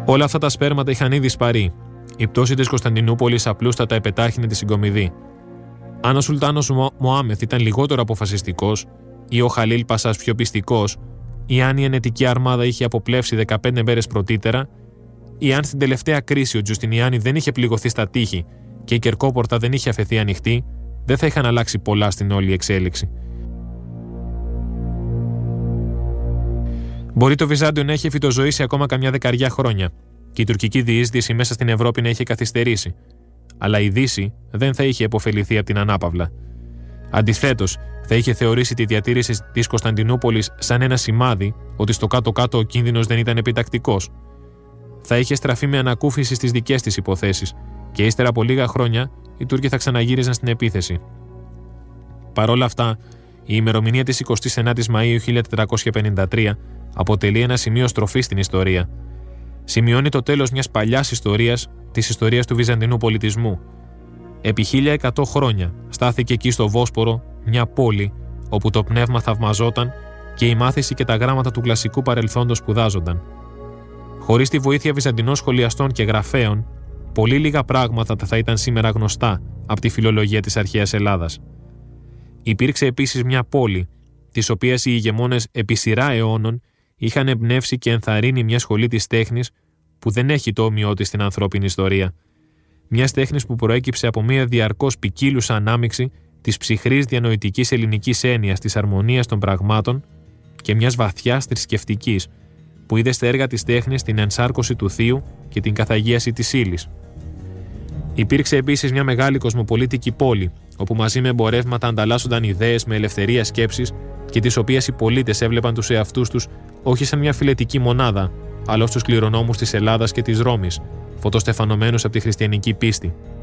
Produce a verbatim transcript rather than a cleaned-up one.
Όλα αυτά τα σπέρματα είχαν ήδη σπαρεί. Η πτώση της Κωνσταντινούπολης απλούστατα επετάχυνε τη συγκομιδή. Αν ο Σουλτάνος Μωάμεθ ήταν λιγότερο αποφασιστικός, ή ο Χαλίλ Πασάς πιο πιστικός, ή αν η Ενετική Αρμάδα είχε αποπλέψει δεκαπέντε μέρες πρωτήτερα, ή αν στην τελευταία κρίση ο Τζουστινιάνι δεν είχε πληγωθεί στα τείχη και η Κερκόπορτα δεν είχε αφαιθεί ανοιχτή, δεν θα είχαν αλλάξει πολλά στην όλη εξέλιξη. Μπορεί το Βυζάντιο να έχει φυτοζωήσει ακόμα καμιά δεκαριά χρόνια και η τουρκική διείσδυση μέσα στην Ευρώπη να είχε καθυστερήσει, αλλά η Δύση δεν θα είχε επωφεληθεί από την ανάπαυλα. Αντιθέτως, θα είχε θεωρήσει τη διατήρηση της Κωνσταντινούπολης σαν ένα σημάδι ότι στο κάτω-κάτω ο κίνδυνος δεν ήταν επιτακτικός. Θα είχε στραφεί με ανακούφιση στις δικές της υποθέσεις και ύστερα από λίγα χρόνια οι Τούρκοι θα ξαναγύριζαν στην επίθεση. Παρ' όλα αυτά, η ημερομηνία της εικοστής ενάτης Μαΐου χίλια τετρακόσια πενήντα τρία αποτελεί ένα σημείο στροφής στην ιστορία. Σημειώνει το τέλος μιας παλιάς ιστορίας, της ιστορίας του βυζαντινού πολιτισμού. Επί χίλια εκατό χρόνια στάθηκε εκεί στο Βόσπορο μια πόλη όπου το πνεύμα θαυμαζόταν και η μάθηση και τα γράμματα του κλασικού παρελθόντος σπουδάζονταν. Χωρίς τη βοήθεια βυζαντινών σχολιαστών και γραφέων, πολύ λίγα πράγματα θα ήταν σήμερα γνωστά από τη φιλολογία της αρχαίας Ελλάδας. Υπήρξε επίσης μια πόλη, της οποίας οι ηγεμόνες επί σειρά αιώνων είχαν εμπνεύσει και ενθαρρύνει μια σχολή της τέχνης που δεν έχει το όμοιό της στην ανθρώπινη ιστορία. Μια τέχνης που προέκυψε από μια διαρκώς ποικίλουσα ανάμειξη της ψυχρής διανοητικής ελληνικής έννοιας της αρμονίας των πραγμάτων και μιας βαθιάς θρησκευτικής, που είδε στα έργα της τέχνης την ενσάρκωση του θείου και την καθαγίαση της ύλης. Υπήρξε επίσης μια μεγάλη κοσμοπολίτικη πόλη, όπου μαζί με εμπορεύματα ανταλλάσσονταν ιδέες με ελευθερία σκέψης και τις οποίες οι πολίτες έβλεπαν τους εαυτούς τους όχι σαν μια φιλετική μονάδα, αλλά ως τους κληρονόμους της Ελλάδας και της Ρώμης, φωτοστεφανωμένους από τη χριστιανική πίστη.